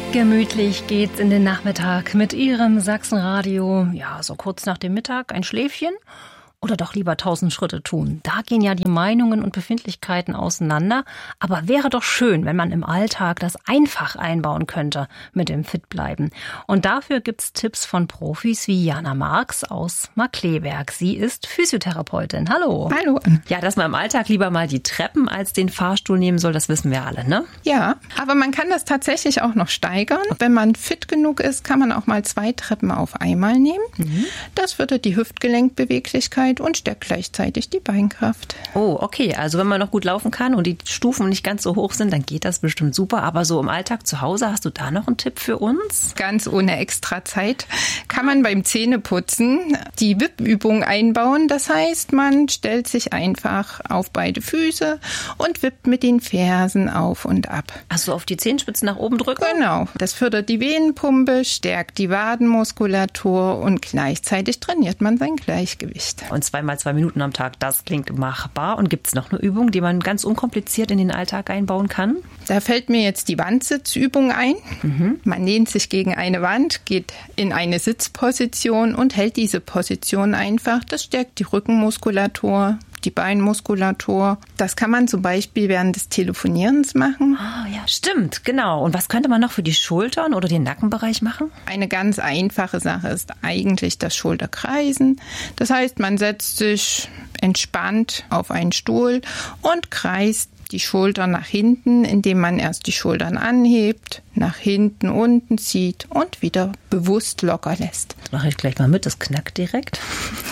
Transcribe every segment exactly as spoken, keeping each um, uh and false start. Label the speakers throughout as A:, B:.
A: Gemütlich geht's in den Nachmittag mit Ihrem Sachsenradio. Ja, so kurz nach dem Mittag ein Schläfchen oder doch lieber tausend Schritte tun. Da gehen ja die Meinungen und Befindlichkeiten auseinander. Aber wäre doch schön, wenn man im Alltag das einfach einbauen könnte mit dem Fitbleiben. Und dafür gibt's Tipps von Profis wie Jana Marx aus Markkleeberg. Sie ist Physiotherapeutin. Hallo.
B: Hallo.
A: Ja, dass man im Alltag lieber mal die Treppen als den Fahrstuhl nehmen soll, das wissen wir alle, ne?
B: Ja, aber man kann das tatsächlich auch noch steigern. Wenn man fit genug ist, kann man auch mal zwei Treppen auf einmal nehmen. Mhm. Das fördert die Hüftgelenkbeweglichkeit und stärkt gleichzeitig die Beinkraft.
A: Oh, okay. Also wenn man noch gut laufen kann und die Stufen nicht ganz so hoch sind, dann geht das bestimmt super. Aber so im Alltag zu Hause, hast du da noch einen Tipp für uns?
B: Ganz ohne extra Zeit kann man beim Zähneputzen die Wippübung einbauen. Das heißt, man stellt sich einfach auf beide Füße und wippt mit den Fersen auf und ab.
A: Also auf die Zehenspitzen nach oben drücken?
B: Genau. Das fördert die Venenpumpe, stärkt die Wadenmuskulatur und gleichzeitig trainiert man sein Gleichgewicht.
A: Und zweimal zwei Minuten am Tag, das klingt machbar. Und gibt es noch eine Übung, die man ganz unkompliziert in den Alltag einbauen kann?
B: Da fällt mir jetzt die Wandsitzübung ein. Mhm. Man lehnt sich gegen eine Wand, geht in eine Sitzposition und hält diese Position einfach. Das stärkt die Rückenmuskulatur, die Beinmuskulatur. Das kann man zum Beispiel während des Telefonierens machen.
A: Ah, ja, stimmt, genau. Und was könnte man noch für die Schultern oder den Nackenbereich machen?
B: Eine ganz einfache Sache ist eigentlich das Schulterkreisen. Das heißt, man setzt sich entspannt auf einen Stuhl und kreist die Schultern nach hinten, indem man erst die Schultern anhebt, nach hinten, unten zieht und wieder bewusst locker lässt.
A: Das mache ich gleich mal mit, das knackt direkt.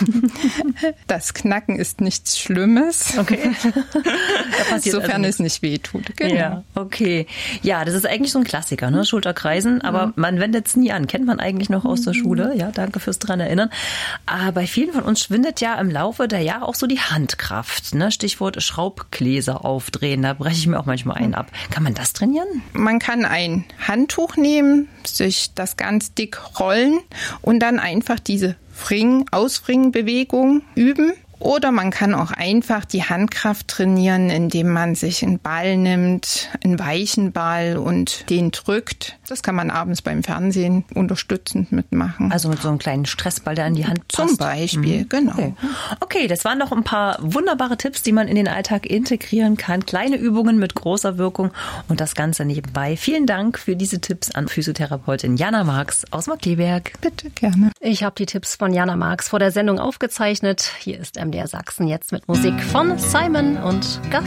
B: Das Knacken ist nichts Schlimmes.
A: Okay.
B: Sofern also es nicht wehtut.
A: Genau. Ja, okay. Ja, das ist eigentlich so ein Klassiker, ne? Schulterkreisen, aber ja. Man wendet es nie an. Kennt man eigentlich noch aus der Schule. Ja, danke fürs dran erinnern. Aber bei vielen von uns schwindet ja im Laufe der Jahre auch so die Handkraft. Ne? Stichwort Schraubgläser aufdrehen. Da breche ich mir auch manchmal einen ab. Kann man das trainieren?
B: Man kann ein Handtuch nehmen, sich das ganz dick rollen und dann einfach diese Fring, Ausfringbewegung üben. Oder man kann auch einfach die Handkraft trainieren, indem man sich einen Ball nimmt, einen weichen Ball und den drückt. Das kann man abends beim Fernsehen unterstützend mitmachen.
A: Also mit so einem kleinen Stressball, der an die Hand passt.
B: Zum Beispiel, mhm. Genau.
A: Okay. okay, das waren noch ein paar wunderbare Tipps, die man in den Alltag integrieren kann. Kleine Übungen mit großer Wirkung und das Ganze nebenbei. Vielen Dank für diese Tipps an Physiotherapeutin Jana Marx aus Markkleeberg.
B: Bitte, gerne.
A: Ich habe die Tipps von Jana Marx vor der Sendung aufgezeichnet. Hier ist M D R Sachsen jetzt mit Musik von Simon und Garfunkel.